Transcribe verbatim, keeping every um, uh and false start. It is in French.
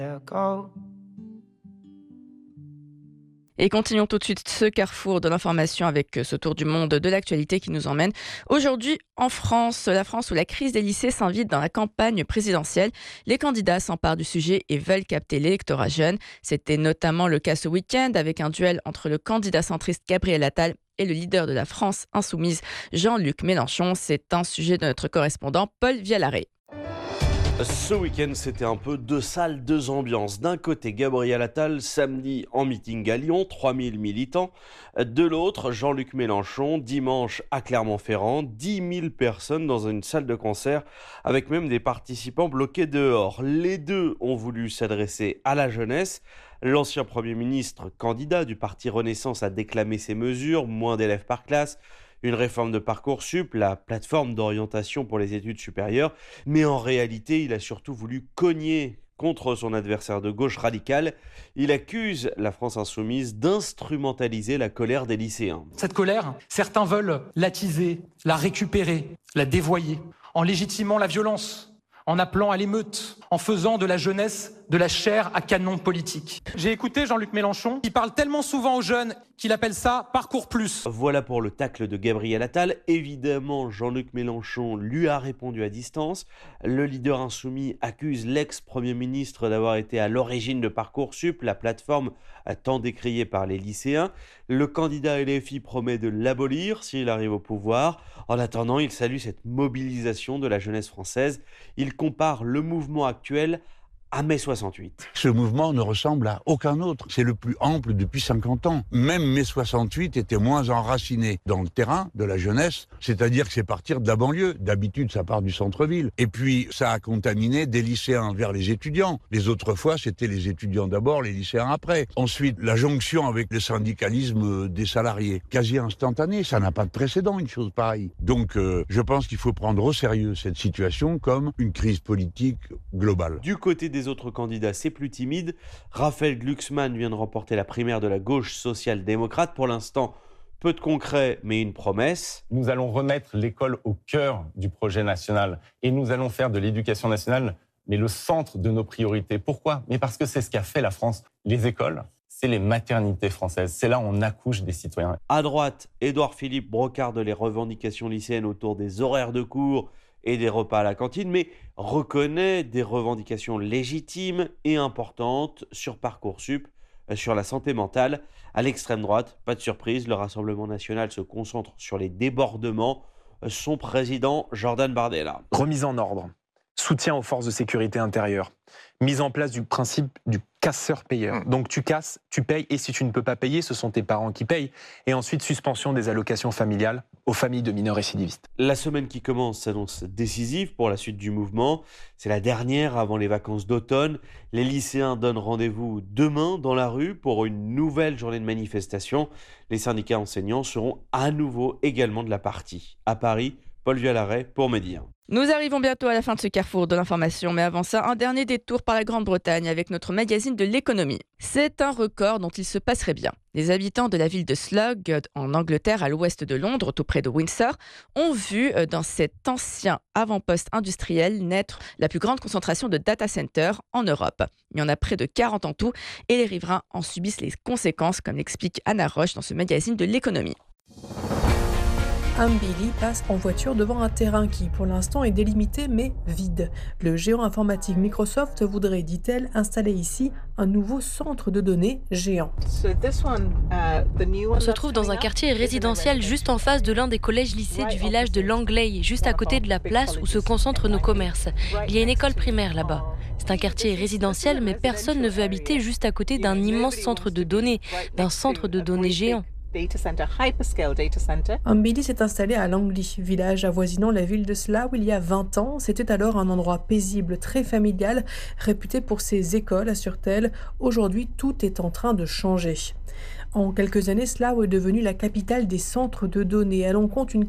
Et continuons tout de suite ce carrefour de l'information avec ce tour du monde de l'actualité qui nous emmène aujourd'hui en France. La France où la crise des lycées s'invite dans la campagne présidentielle. Les candidats s'emparent du sujet et veulent capter l'électorat jeune. C'était notamment le cas ce week-end avec un duel entre le candidat centriste Gabriel Attal et le leader de la France insoumise Jean-Luc Mélenchon. C'est un sujet de notre correspondant Paul Vialaret. Ce week-end, c'était un peu deux salles, deux ambiances. D'un côté, Gabriel Attal, samedi en meeting à Lyon, trois mille militants. De l'autre, Jean-Luc Mélenchon, dimanche à Clermont-Ferrand, dix mille personnes dans une salle de concert, avec même des participants bloqués dehors. Les deux ont voulu s'adresser à la jeunesse. L'ancien Premier ministre, candidat du parti Renaissance, a déclamé ses mesures, moins d'élèves par classe, une réforme de Parcoursup, la plateforme d'orientation pour les études supérieures, mais en réalité, il a surtout voulu cogner contre son adversaire de gauche radicale. Il accuse la France insoumise d'instrumentaliser la colère des lycéens. Cette colère, certains veulent l'attiser, la récupérer, la dévoyer, en légitimant la violence, en appelant à l'émeute, en faisant de la jeunesse de la chair à canon politique. J'ai écouté Jean-Luc Mélenchon, qui parle tellement souvent aux jeunes qu'il appelle ça « Parcours plus ». Voilà pour le tacle de Gabriel Attal. Évidemment, Jean-Luc Mélenchon lui a répondu à distance. Le leader insoumis accuse l'ex-premier ministre d'avoir été à l'origine de Parcoursup, la plateforme tant décriée par les lycéens. Le candidat L F I promet de l'abolir s'il arrive au pouvoir. En attendant, il salue cette mobilisation de la jeunesse française. Il compare le mouvement actuel à mai soixante-huit. Ce mouvement ne ressemble à aucun autre. C'est le plus ample depuis cinquante ans. Même mai soixante-huit était moins enraciné dans le terrain de la jeunesse, c'est-à-dire que c'est partir de la banlieue. D'habitude, ça part du centre-ville. Et puis, ça a contaminé des lycéens vers les étudiants. Les autres fois, c'était les étudiants d'abord, les lycéens après. Ensuite, la jonction avec le syndicalisme des salariés, quasi instantanée. Ça n'a pas de précédent, une chose pareille. Donc, euh, je pense qu'il faut prendre au sérieux cette situation comme une crise politique globale. Du côté des autres candidats, c'est plus timide. Raphaël Glucksmann vient de remporter la primaire de la gauche social-démocrate. Pour l'instant, peu de concret, mais une promesse. Nous allons remettre l'école au cœur du projet national et nous allons faire de l'éducation nationale mais le centre de nos priorités. Pourquoi ? Mais parce que c'est ce qu'a fait la France. Les écoles, c'est les maternités françaises. C'est là où on accouche des citoyens. À droite, Édouard Philippe brocarde les revendications lycéennes autour des horaires de cours et des repas à la cantine, mais reconnaît des revendications légitimes et importantes sur Parcoursup, sur la santé mentale. À l'extrême droite, pas de surprise, le Rassemblement national se concentre sur les débordements. Son président, Jordan Bardella. Remise en ordre, soutien aux forces de sécurité intérieure, mise en place du principe du casseur-payeur. Donc tu casses, tu payes, et si tu ne peux pas payer, ce sont tes parents qui payent. Et ensuite, suspension des allocations familiales aux familles de mineurs récidivistes. La semaine qui commence s'annonce décisive pour la suite du mouvement. C'est la dernière avant les vacances d'automne. Les lycéens donnent rendez-vous demain dans la rue pour une nouvelle journée de manifestation. Les syndicats enseignants seront à nouveau également de la partie. À Paris, Paul Vialaret pour Média. Nous arrivons bientôt à la fin de ce carrefour de l'information, mais avant ça, un dernier détour par la Grande-Bretagne avec notre magazine de l'économie. C'est un record dont il se passerait bien. Les habitants de la ville de Slug, en Angleterre, à l'ouest de Londres, tout près de Windsor, ont vu dans cet ancien avant-poste industriel naître la plus grande concentration de data centers en Europe. Il y en a près de quarante en tout, et les riverains en subissent les conséquences, comme l'explique Anna Roche dans ce magazine de l'économie. Ambilly passe en voiture devant un terrain qui, pour l'instant, est délimité mais vide. Le géant informatique Microsoft voudrait, dit-elle, installer ici un nouveau centre de données géant. On se trouve dans un quartier résidentiel juste en face de l'un des collèges-lycées du village de Langley, juste à côté de la place où se concentrent nos commerces. Il y a une école primaire là-bas. C'est un quartier résidentiel, mais personne ne veut habiter juste à côté d'un immense centre de données, d'un centre de données géant. Ambilly s'est installé à Langley, village avoisinant la ville de Slough il y a vingt ans. C'était alors un endroit paisible, très familial, réputé pour ses écoles, assure-t-elle. Aujourd'hui, tout est en train de changer. En quelques années, Slough est devenue la capitale des centres de données. Elle en compte une